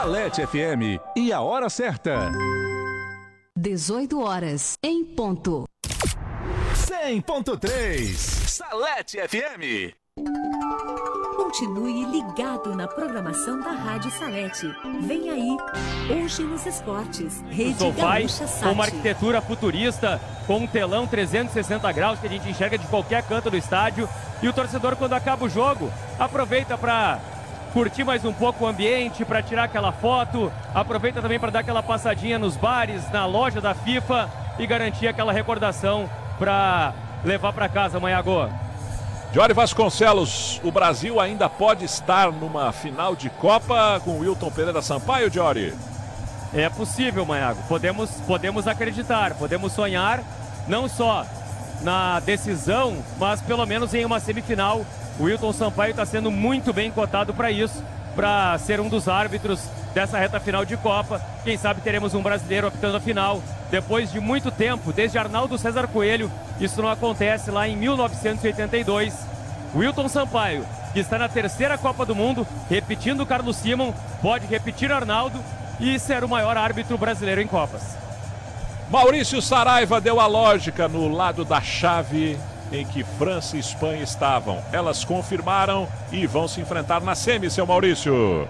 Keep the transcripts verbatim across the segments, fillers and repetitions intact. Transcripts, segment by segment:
Salete F M e a hora certa. dezoito horas, em ponto. cem ponto três, Salete F M. Continue ligado na programação da Rádio Salete. Vem aí, hoje nos esportes, Rede Gaúcha Sat. Com uma arquitetura futurista, com um telão trezentos e sessenta graus que a gente enxerga de qualquer canto do estádio. E o torcedor, quando acaba o jogo, aproveita para curtir mais um pouco o ambiente, para tirar aquela foto. Aproveita também para dar aquela passadinha nos bares, na loja da FIFA e garantir aquela recordação para levar para casa, Maiagô. Jory Vasconcelos, o Brasil ainda pode estar numa final de Copa com o Wilton Pereira Sampaio, Jory? É possível, Maiago. Podemos, podemos acreditar, podemos sonhar, não só na decisão, mas pelo menos em uma semifinal. O Wilton Sampaio está sendo muito bem cotado para isso, para ser um dos árbitros dessa reta final de Copa. Quem sabe teremos um brasileiro apitando a final. Depois de muito tempo, desde Arnaldo César Coelho, isso não acontece lá em mil novecentos e oitenta e dois. Wilton Sampaio, que está na terceira Copa do Mundo, repetindo Carlos Simon, pode repetir Arnaldo e ser o maior árbitro brasileiro em Copas. Maurício Saraiva deu a lógica no lado da chave em que França e Espanha estavam. Elas confirmaram e vão se enfrentar na semi, seu Maurício.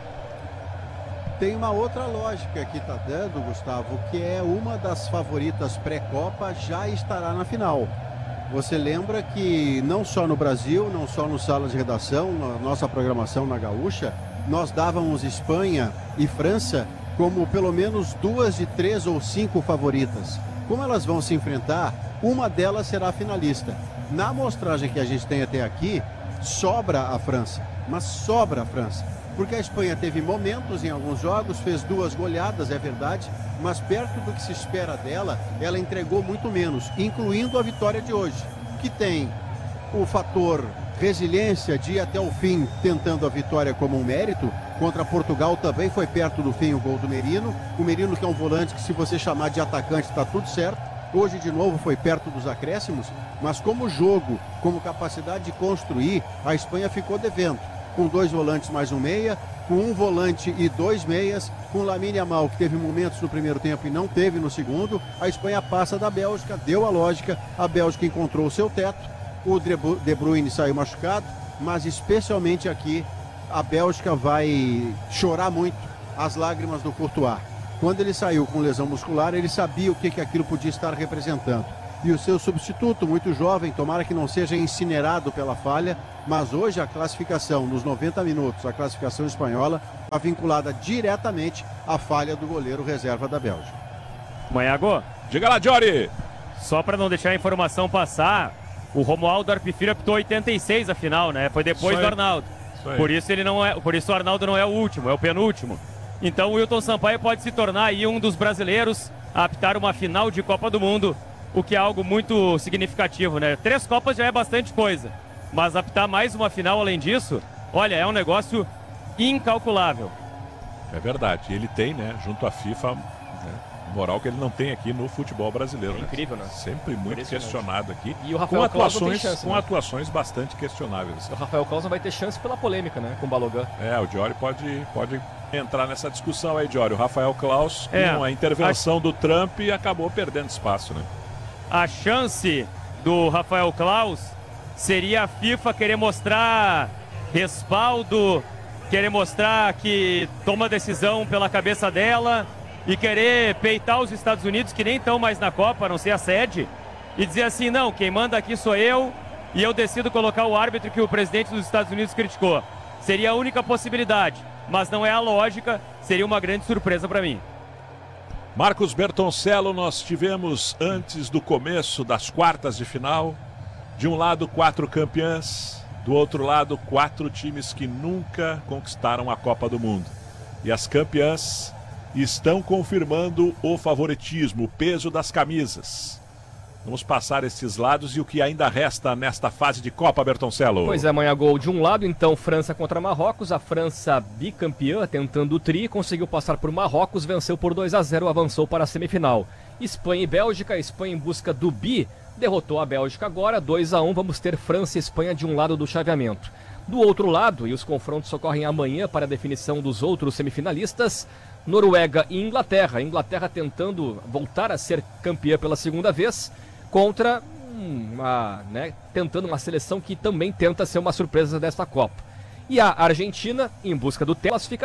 Tem uma outra lógica que está dando, Gustavo, que é uma das favoritas pré-Copa já estará na final. Você lembra que não só no Brasil, não só no Salas de Redação, na nossa programação na Gaúcha, nós dávamos Espanha e França como pelo menos duas de três ou cinco favoritas. Como elas vão se enfrentar, uma delas será a finalista. Na amostragem que a gente tem até aqui, sobra a França, mas sobra a França. Porque a Espanha teve momentos em alguns jogos, fez duas goleadas, é verdade, mas perto do que se espera dela, ela entregou muito menos, incluindo a vitória de hoje, que tem o fator resiliência de ir até o fim tentando a vitória como um mérito. Contra Portugal também foi perto do fim o gol do Merino. O Merino, que é um volante que, se você chamar de atacante, está tudo certo. Hoje, de novo, foi perto dos acréscimos, mas como jogo, como capacidade de construir, a Espanha ficou devendo. Com dois volantes mais um meia, com um volante e dois meias, com Lamine Yamal, que teve momentos no primeiro tempo e não teve no segundo. A Espanha passa da Bélgica, deu a lógica, a Bélgica encontrou o seu teto, o De Bruyne saiu machucado, mas especialmente aqui a Bélgica vai chorar muito as lágrimas do Courtois. Quando ele saiu com lesão muscular, ele sabia o que, que aquilo podia estar representando. E o seu substituto, muito jovem, tomara que não seja incinerado pela falha, mas hoje a classificação, nos noventa minutos, a classificação espanhola, está vinculada diretamente à falha do goleiro reserva da Bélgica. Maiago, diga lá, Jory. Só para não deixar a informação passar, o Romualdo Arpifira apitou oitenta e seis a final, né? Foi depois do Arnaldo. Isso por isso ele não é, por isso o Arnaldo não é o último, é o penúltimo. Então o Wilton Sampaio pode se tornar aí um dos brasileiros a apitar uma final de Copa do Mundo, o que é algo muito significativo, né? Três Copas já é bastante coisa, mas apitar mais uma final além disso, olha, é um negócio incalculável. É verdade, ele tem, né, junto à FIFA, né, moral que ele não tem aqui no futebol brasileiro. É incrível, né? né? Sempre muito questionado aqui. E o Rafael com atuações, chance, com né? atuações bastante questionáveis. O Rafael Claus não vai ter chance pela polêmica, né? Com o Balogun. É, o Jory pode, pode entrar nessa discussão aí, Jory. O Rafael Claus, É, com a intervenção a... do Trump, acabou perdendo espaço, né? A chance do Rafael Claus seria a FIFA querer mostrar respaldo, querer mostrar que toma decisão pela cabeça dela e querer peitar os Estados Unidos, que nem estão mais na Copa, a não ser a sede, e dizer assim, não, quem manda aqui sou eu e eu decido colocar o árbitro que o presidente dos Estados Unidos criticou. Seria a única possibilidade, mas não é a lógica, seria uma grande surpresa para mim. Marcos Bertoncello, nós tivemos antes do começo das quartas de final, de um lado quatro campeãs, do outro lado quatro times que nunca conquistaram a Copa do Mundo. E as campeãs estão confirmando o favoritismo, o peso das camisas. Vamos passar esses lados e o que ainda resta nesta fase de Copa, Bertoncello. Pois é, amanhã gol de um lado, então França contra Marrocos, a França bicampeã, tentando o tri, conseguiu passar por Marrocos, venceu por dois a zero, avançou para a semifinal. Espanha e Bélgica, Espanha em busca do bi, derrotou a Bélgica agora, dois a um, vamos ter França e Espanha de um lado do chaveamento. Do outro lado, e os confrontos ocorrem amanhã para a definição dos outros semifinalistas, Noruega e Inglaterra. A Inglaterra tentando voltar a ser campeã pela segunda vez contra uma, né, tentando uma seleção que também tenta ser uma surpresa desta Copa. E a Argentina em busca do classificação.